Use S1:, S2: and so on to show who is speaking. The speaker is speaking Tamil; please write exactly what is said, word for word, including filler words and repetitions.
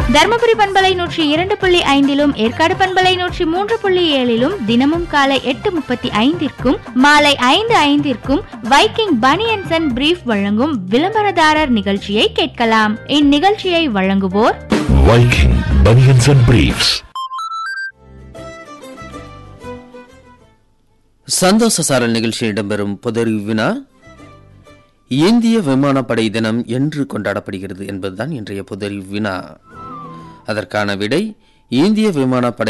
S1: தர்மபுரி பண்பலை நூற்றி இரண்டு புள்ளி ஐந்திலும் ஏற்காடு பண்பலை நூற்றி மூன்று புள்ளி ஏழிலும் தினமும் காலை எட்டு முப்பத்தி ஐந்திற்கும் மாலை ஐந்து ஐந்திற்கும் வைக்கிங் பனியன்ஸ் அண்ட் பிரீஃப் வழங்கும் விளம்பரதாரர் நிகழ்ச்சியை கேட்கலாம். இந்நிகழ்ச்சியை வழங்குவோர்
S2: வைக்கிங் பனியன்ஸ் அண்ட் பிரீஃப்ஸ்.
S3: சந்தோஷ சாரல் நிகழ்ச்சியில் இடம்பெறும் பொதறிவு வினா, இந்திய விமானப்படை தினம் என்று கொண்டாடப்படுகிறது என்பதுதான் இன்றைய பொதறிவு வினா. அதற்கான விடை, இந்திய விமானப்படை